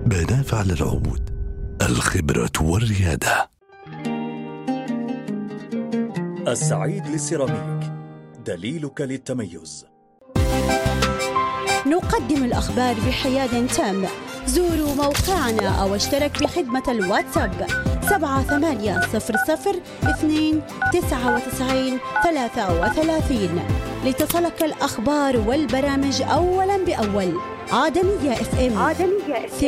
بنافع للعود، الخبرة والريادة. السعيد للسيراميك، دليلك للتميز. نقدم الأخبار بحياد تام. زوروا موقعنا أو اشترك بخدمة الواتساب 78029933 لتصلك الأخبار والبرامج أولا بأول. عدنية FM.